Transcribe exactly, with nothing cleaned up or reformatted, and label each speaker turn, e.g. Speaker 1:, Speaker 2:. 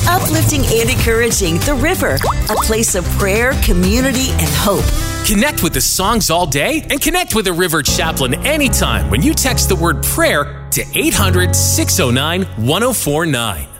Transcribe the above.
Speaker 1: Uplifting and encouraging The River, a place of prayer, community, and hope.
Speaker 2: Connect with the songs all day and connect with the River Chaplain anytime when you text the word prayer to eight hundred, six oh nine, one oh four nine.